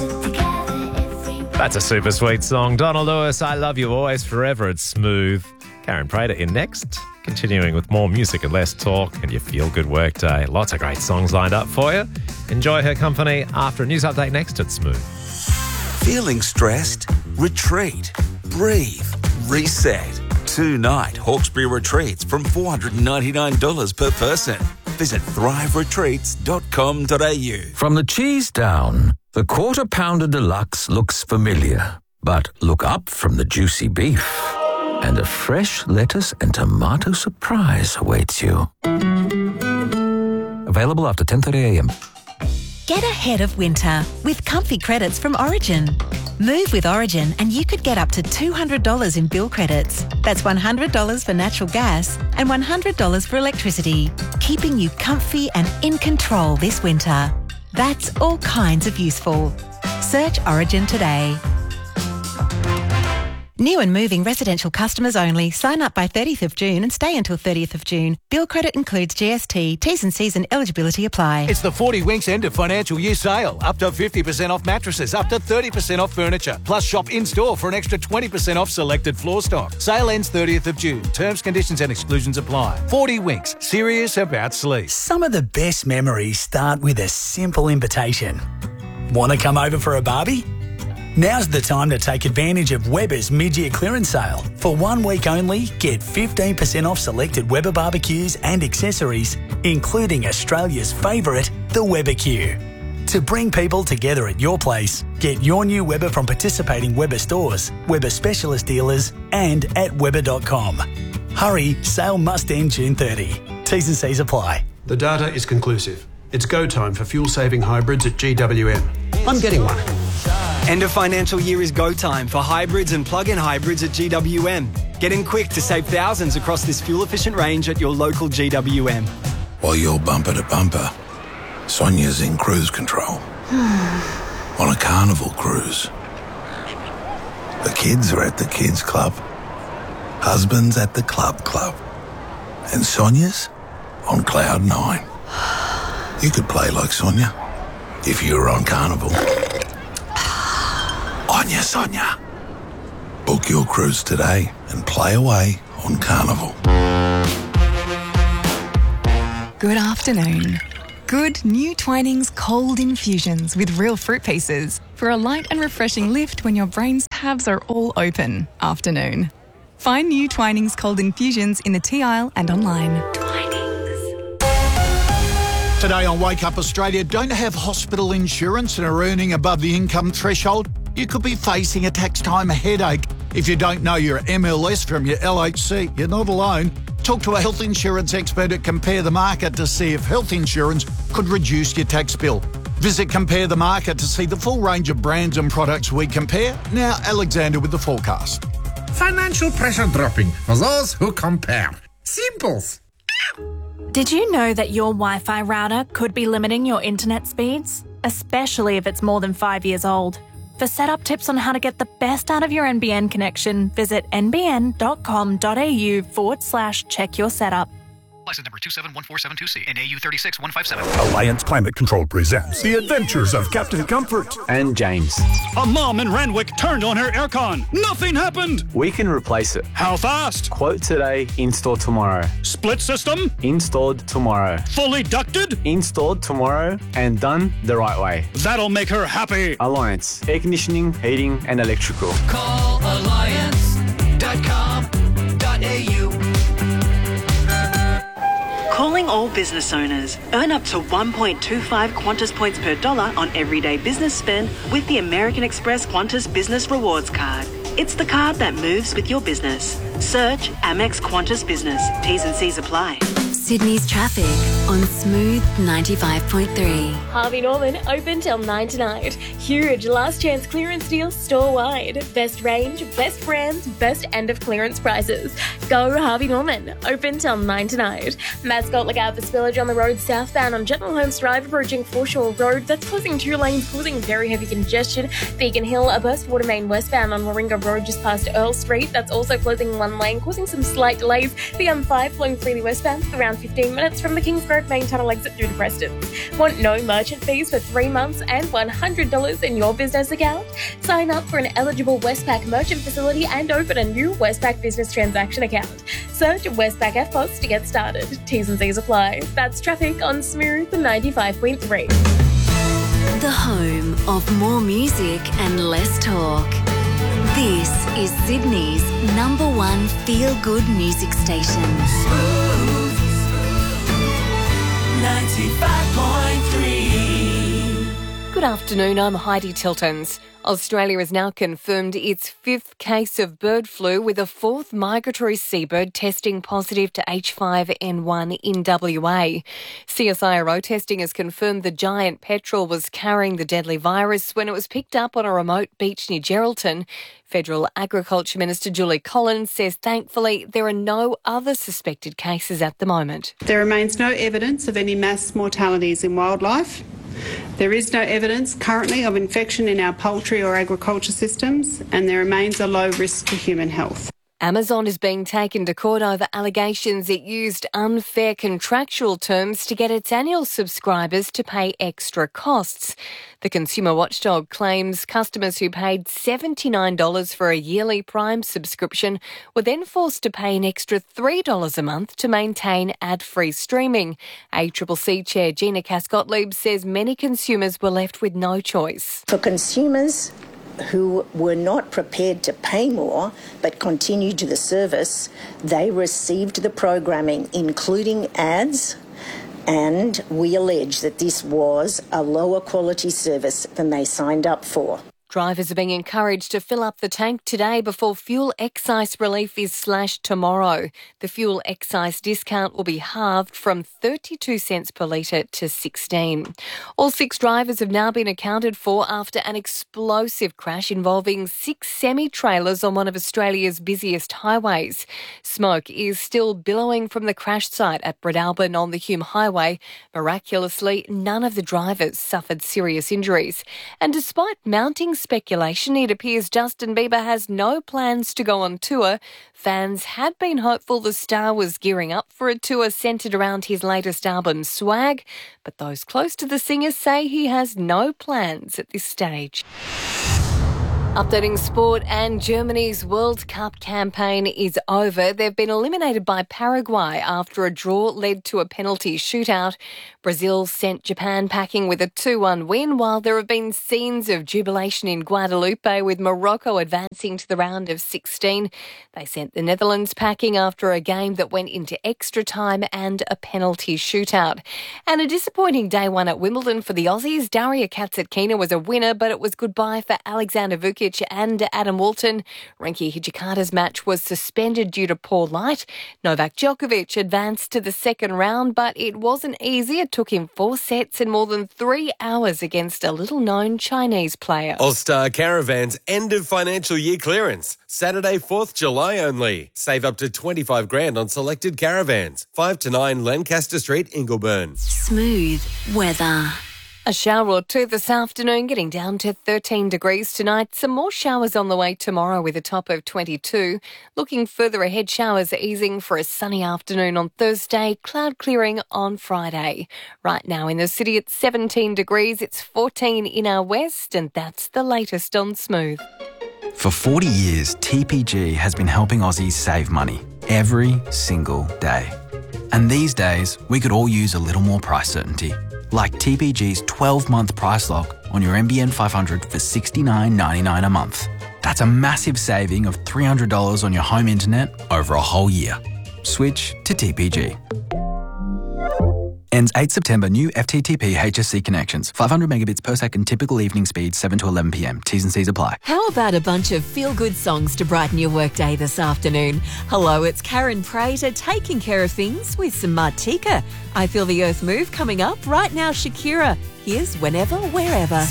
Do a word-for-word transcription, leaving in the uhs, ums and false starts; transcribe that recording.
That's a super sweet song. Donald Lewis, I Love You Always Forever. It's Smooth. Karen Prater in next. Continuing with more music and less talk and your feel-good workday. Lots of great songs lined up for you. Enjoy her company after a news update next at Smooth. Feeling stressed? Retreat. Breathe. Reset. Two-night Hawkesbury retreats from four hundred ninety-nine dollars per person. Visit thrive retreats dot com dot a u. From the cheese down, the Quarter Pounder Deluxe looks familiar. But look up from the juicy beef, and a fresh lettuce and tomato surprise awaits you. Available after ten thirty a m. Get ahead of winter with comfy credits from Origin. Move with Origin and you could get up to two hundred dollars in bill credits. That's one hundred dollars for natural gas and one hundred dollars for electricity, keeping you comfy and in control this winter. That's all kinds of useful. Search Origin today. New and moving residential customers only. Sign up by thirtieth of June and stay until thirtieth of June. Bill credit includes G S T. T's and C's and eligibility apply. It's the forty Winks end of financial year sale. Up to fifty percent off mattresses, up to thirty percent off furniture. Plus shop in-store for an extra twenty percent off selected floor stock. Sale ends thirtieth of June. Terms, conditions and exclusions apply. forty Winks. Serious about sleep. Some of the best memories start with a simple invitation. Want to come over for a barbie? Now's the time to take advantage of Weber's mid-year clearance sale. For one week only, get fifteen percent off selected Weber barbecues and accessories, including Australia's favourite, the Weber Q. To bring people together at your place, get your new Weber from participating Weber stores, Weber specialist dealers and at weber dot com. Hurry, sale must end June thirtieth. T's and C's apply. The data is conclusive. It's go time for fuel-saving hybrids at G W M. I'm getting one. End of financial year is go time for hybrids and plug-in hybrids at G W M. Get in quick to save thousands across this fuel-efficient range at your local G W M. While you're bumper to bumper, Sonia's in cruise control. On a carnival cruise. The kids are at the kids club. Husband's at the club club. And Sonia's on cloud nine. You could play like Sonia if you were on Carnival. On ya, Sonia. Book your cruise today and play away on Carnival. Good afternoon. Good new Twinings cold infusions with real fruit pieces for a light and refreshing lift when your brain's tabs are all open. Afternoon. Find new Twinings cold infusions in the tea aisle and online. Today on Wake Up Australia, don't have hospital insurance and are earning above the income threshold? You could be facing a tax time headache. If you don't know your M L S from your L H C, you're not alone. Talk to a health insurance expert at Compare the Market to see if health insurance could reduce your tax bill. Visit Compare the Market to see the full range of brands and products we compare. Now, Alexander with the forecast. Financial pressure dropping for those who compare. Simples. Did you know that your Wi-Fi router could be limiting your internet speeds? Especially if it's more than five years old. For setup tips on how to get the best out of your N B N connection, visit nbn.com.au forward slash check your setup. License number two seven one four seven two C, N A U three six one five seven. Alliance Climate Control presents The Adventures of Captain Comfort and James. A mom in Randwick turned on her aircon. Nothing happened. We can replace it. How fast? Quote today, install tomorrow. Split system? Installed tomorrow. Fully ducted? Installed tomorrow and done the right way. That'll make her happy. Alliance. Air conditioning, heating and electrical. Call alliance dot com dot a u. Calling all business owners. Earn up to one point two five Qantas points per dollar on everyday business spend with the American Express Qantas Business Rewards Card. It's the card that moves with your business. Search Amex Qantas Business. T's and C's apply. Sydney's traffic on Smooth ninety-five point three. Harvey Norman open till nine tonight. Huge last chance clearance deals store-wide. Best range, best brands, best end of clearance prices. Go Harvey Norman. Open till nine tonight. Mascot look out for spillage on the road southbound on General Holmes Drive approaching Foreshore Road. That's closing two lanes, causing very heavy congestion. Beacon Hill, a burst water main westbound on Warringah Road just past Earl Street. That's also closing one lane, causing some slight delays. The M five flowing freely westbound around fifteen minutes from the Kings Road main tunnel exit through the Prestons. Want no merchant fees for three months and one hundred dollars in your business account? Sign up for an eligible Westpac merchant facility and open a new Westpac business transaction account. Search Westpac F P O S to get started. T's and C's apply. That's traffic on Smooth ninety-five point three. The home of more music and less talk. This is Sydney's number one feel-good music station. Smooth ninety-five point three. Good afternoon, I'm Heidi Tiltons. Australia has now confirmed its fifth case of bird flu, with a fourth migratory seabird testing positive to H five N one in W A. C S I R O testing has confirmed the giant petrel was carrying the deadly virus when it was picked up on a remote beach near Geraldton. Federal Agriculture Minister Julie Collins says thankfully there are no other suspected cases at the moment. There remains no evidence of any mass mortalities in wildlife. There is no evidence currently of infection in our poultry or agriculture systems, and there remains a low risk to human health. Amazon is being taken to court over allegations it used unfair contractual terms to get its annual subscribers to pay extra costs. The consumer watchdog claims customers who paid seventy-nine dollars for a yearly Prime subscription were then forced to pay an extra three dollars a month to maintain ad-free streaming. A C C C Chair Gina Cass-Gottlieb says many consumers were left with no choice. For consumers who were not prepared to pay more but continued the service, they received the programming, including ads, and we allege that this was a lower quality service than they signed up for. Drivers are being encouraged to fill up the tank today before fuel excise relief is slashed tomorrow. The fuel excise discount will be halved from thirty-two cents per litre to sixteen. All six drivers have now been accounted for after an explosive crash involving six semi-trailers on one of Australia's busiest highways. Smoke is still billowing from the crash site at Breadalbyn on the Hume Highway. Miraculously, none of the drivers suffered serious injuries. And despite mounting speculation, it appears Justin Bieber has no plans to go on tour. Fans had been hopeful the star was gearing up for a tour centred around his latest album, Swag, but those close to the singer say he has no plans at this stage. Updating sport, and Germany's World Cup campaign is over. They've been eliminated by Paraguay after a draw led to a penalty shootout. Brazil sent Japan packing with a two one win, while there have been scenes of jubilation in Guadeloupe with Morocco advancing to the round of sixteen. They sent the Netherlands packing after a game that went into extra time and a penalty shootout. And a disappointing day one at Wimbledon for the Aussies. Daria Kasatkina was a winner, but it was goodbye for Alexander Vukic and Adam Walton. Rinky Hijikata's match was suspended due to poor light. Novak Djokovic advanced to the second round, but it wasn't easy. It took him four sets and more than three hours against a little-known Chinese player. All-Star Caravan's end of financial year clearance. Saturday, fourth of July only. Save up to twenty-five grand on selected caravans. five to nine Lancaster Street, Ingleburn. Smooth weather. A shower or two this afternoon, getting down to thirteen degrees tonight. Some more showers on the way tomorrow with a top of twenty-two. Looking further ahead, showers easing for a sunny afternoon on Thursday, cloud clearing on Friday. Right now in the city it's seventeen degrees, it's fourteen in our west, and that's the latest on Smooth. For forty years, T P G has been helping Aussies save money every single day. And these days, we could all use a little more price certainty. Like T P G's twelve-month price lock on your N B N five hundred for sixty-nine ninety-nine a month. That's a massive saving of three hundred dollars on your home internet over a whole year. Switch to T P G. Ends eighth September. New F T T P H S C connections. five hundred megabits per second typical evening speed, seven to eleven p m. T's and C's apply. How about a bunch of feel-good songs to brighten your workday this afternoon? Hello, it's Karen Prater taking care of things with some Martika. I Feel the Earth Move coming up. Right now, Shakira. Here's Whenever, Wherever.